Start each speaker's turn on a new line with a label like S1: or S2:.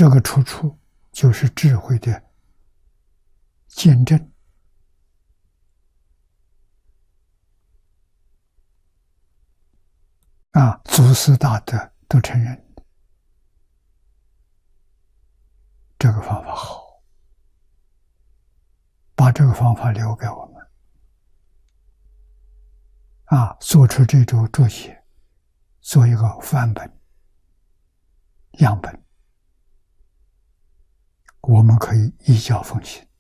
S1: 这个处处就是智慧的见证啊！祖师大德都承认这个方法好，把这个方法留给我们啊，做出这种注解，做一个范本、样本，我们可以依教奉行。